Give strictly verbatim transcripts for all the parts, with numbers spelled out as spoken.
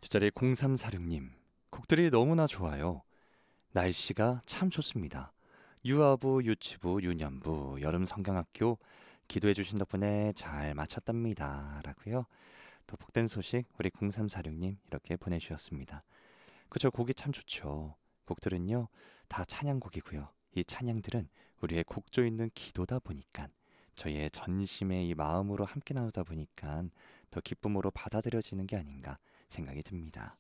뒷자리 공삼사육님, 곡들이 너무나 좋아요. 날씨가 참 좋습니다. 유아부, 유치부, 유년부, 여름 성경학교 기도해 주신 덕분에 잘 마쳤답니다. 라고요. 또 복된 소식 우리 공삼사육님 이렇게 보내주셨습니다. 그쵸, 곡이 참 좋죠. 곡들은요 다 찬양곡이고요. 이 찬양들은 우리의 곡조 있는 기도다 보니까, 저희의 전심의 이 마음으로 함께 나누다 보니까 더 기쁨으로 받아들여지는 게 아닌가 생각이 듭니다.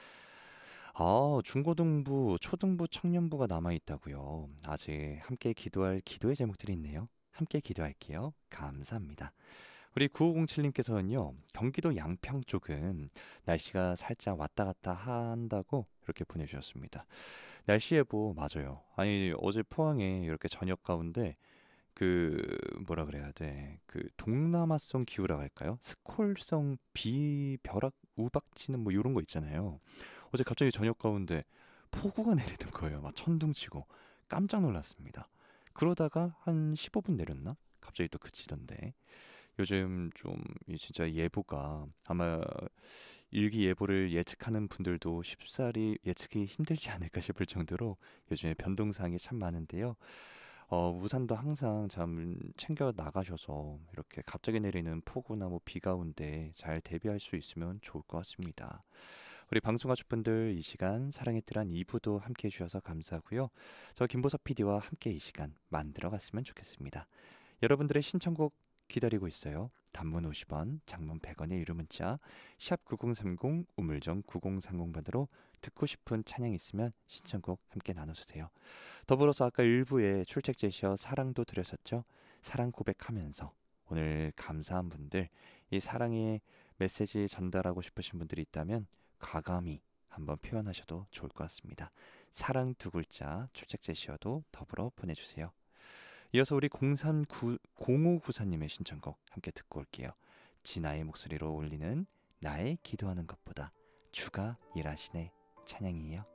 아, 중고등부, 초등부, 청년부가 남아 있다고요. 아직 함께 기도할 기도의 제목들이 있네요. 함께 기도할게요. 감사합니다. 우리 구오공칠님께서는요, 경기도 양평 쪽은 날씨가 살짝 왔다 갔다 한다고 이렇게 보내주셨습니다. 날씨 예보 맞아요. 아니, 어제 포항에 이렇게 저녁 가운데 그 뭐라 그래야 돼? 그 동남아성 기후라 할까요? 스콜성 비벼락 우박치는 뭐 이런 거 있잖아요. 어제 갑자기 저녁 가운데 폭우가 내리는 거예요. 막 천둥치고 깜짝 놀랐습니다. 그러다가 한 십오 분 내렸나? 갑자기 또 그치던데. 요즘 좀 이 진짜 예보가 아마 일기예보를 예측하는 분들도 쉽사리 예측이 힘들지 않을까 싶을 정도로 요즘에 변동사항이 참 많은데요. 어, 우산도 항상 참 챙겨 나가셔서 이렇게 갑자기 내리는 폭우나 뭐 비 가운데 잘 대비할 수 있으면 좋을 것 같습니다. 우리 방송 가족분들, 이 시간 사랑의 뜰한 이 부도 함께 해주셔서 감사하고요. 저 김보석 피디와 함께 이 시간 만들어 갔으면 좋겠습니다. 여러분들의 신청곡 기다리고 있어요. 단문 오십 원, 장문 백 원의 유료 문자 샵 구공삼공, 우물정 구공삼공번으로 듣고 싶은 찬양 있으면 신청곡 함께 나눠주세요. 더불어서 아까 일부에 출첵 제시어 사랑도 드렸었죠. 사랑 고백하면서 오늘 감사한 분들, 이 사랑의 메시지 전달하고 싶으신 분들이 있다면 과감히 한번 표현하셔도 좋을 것 같습니다. 사랑 두 글자 출첵 제시어도 더불어 보내주세요. 이어서 우리 공삼구, 공오구사님의 신청곡 함께 듣고 올게요. 진아의 목소리로 올리는 나의 기도하는 것보다 주가 일하시네 찬양이에요.